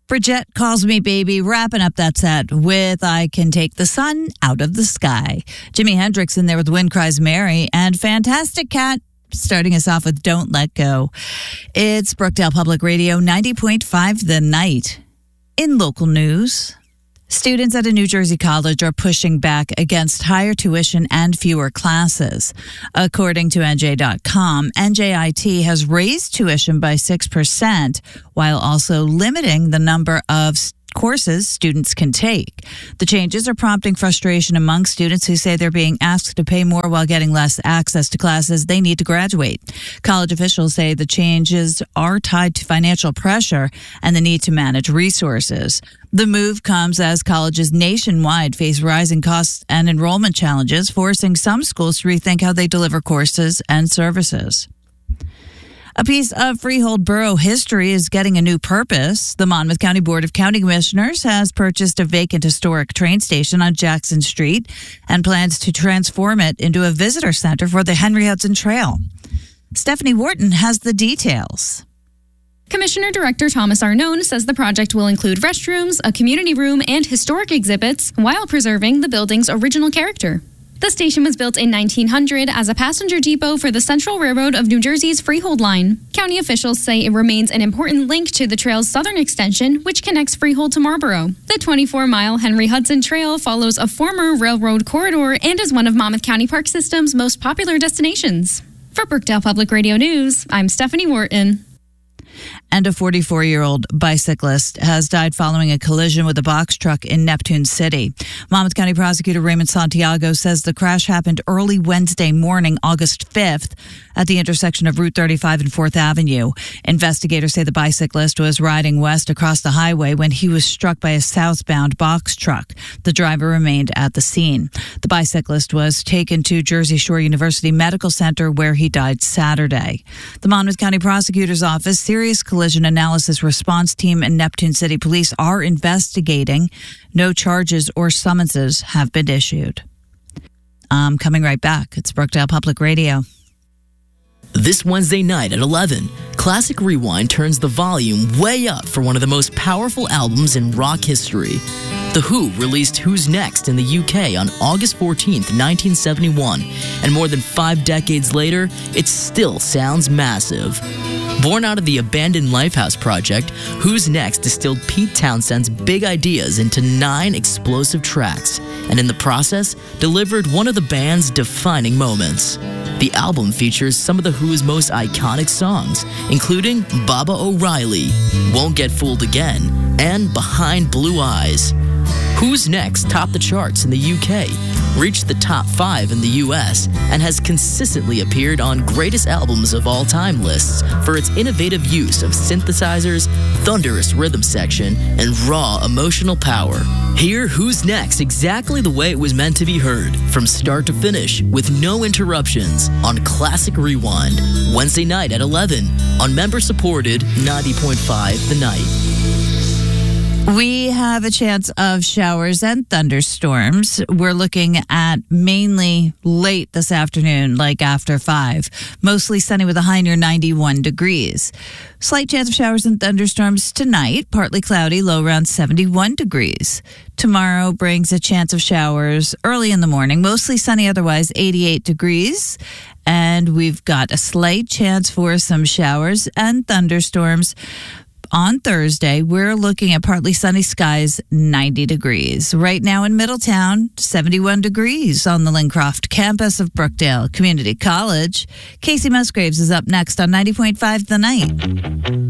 Bridget Calls Me Baby, wrapping up that set with I Can Take the Sun Out of the Sky. Jimi Hendrix in there with Wind Cries Mary, and Fantastic Cat starting us off with Don't Let Go. It's Brookdale Public Radio 90.5 The Night. In local news, students at a New Jersey college are pushing back against higher tuition and fewer classes. According to NJ.com, NJIT has raised tuition by 6% while also limiting the number of courses students can take. The changes are prompting frustration among students who say they're being asked to pay more while getting less access to classes they need to graduate. College officials say the changes are tied to financial pressure and the need to manage resources. The move comes as colleges nationwide face rising costs and enrollment challenges, forcing some schools to rethink how they deliver courses and services. A piece of Freehold Borough history is getting a new purpose. The Monmouth County Board of County Commissioners has purchased a vacant historic train station on Jackson Street and plans to transform it into a visitor center for the Henry Hudson Trail. Stephanie Wharton has the details. Commissioner Director Thomas Arnone says the project will include restrooms, a community room, and historic exhibits while preserving the building's original character. The station was built in 1900 as a passenger depot for the Central Railroad of New Jersey's Freehold line. County officials say it remains an important link to the trail's southern extension, which connects Freehold to Marlboro. The 24-mile Henry Hudson Trail follows a former railroad corridor and is one of Monmouth County Park System's most popular destinations. For Brookdale Public Radio News, I'm Stephanie Wharton. And a 44-year-old bicyclist has died following a collision with a box truck in Neptune City. Monmouth County Prosecutor Raymond Santiago says the crash happened early Wednesday morning, August 5th, at the intersection of Route 35 and 4th Avenue. Investigators say the bicyclist was riding west across the highway when he was struck by a southbound box truck. The driver remained at the scene. The bicyclist was taken to Jersey Shore University Medical Center, where he died Saturday. The Monmouth County Prosecutor's Office Serious Collision Analysis Response Team and Neptune City Police are investigating. No charges or summonses have been issued. I'm coming right back. It's Brookdale Public Radio. This Wednesday night at 11, Classic Rewind turns the volume way up for one of the most powerful albums in rock history. The Who released Who's Next in the UK on August 14th, 1971, and more than 5 decades later, it still sounds massive. Born out of the abandoned Lifehouse project, Who's Next distilled Pete Townshend's big ideas into 9 explosive tracks, and in the process, delivered one of the band's defining moments. The album features some of The Who's most iconic songs, including Baba O'Reilly, Won't Get Fooled Again, and Behind Blue Eyes. Who's Next topped the charts in the UK, reached the top 5 in the US, and has consistently appeared on greatest albums of all time lists for its innovative use of synthesizers, thunderous rhythm section, and raw emotional power. Hear Who's Next exactly the way it was meant to be heard, from start to finish, with no interruptions, on Classic Rewind, Wednesday night at 11, on member-supported 90.5 The Night. We have a chance of showers and thunderstorms. We're looking at mainly late this afternoon, like after 5. Mostly sunny with a high near 91 degrees. Slight chance of showers and thunderstorms tonight. Partly cloudy, low around 71 degrees. Tomorrow brings a chance of showers early in the morning. Mostly sunny, otherwise 88 degrees. And we've got a slight chance for some showers and thunderstorms. On Thursday, we're looking at partly sunny skies, 90 degrees. Right now in Middletown, 71 degrees on the Lincroft campus of Brookdale Community College. Casey Musgraves is up next on 90.5 The Night.